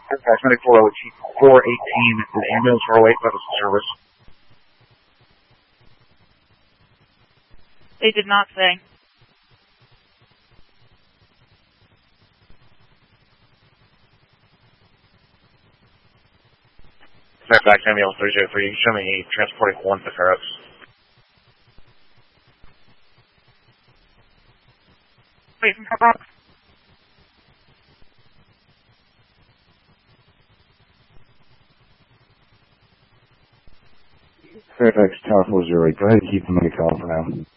Fairfax Medical Chief 418, is ambulance 408 medical service. They did not say. Fairfax ambulance 303, show me transporting 1 to Fairfax. Wait, from Fairfax? Fairfax Tower 408, go ahead and keep the money call for now.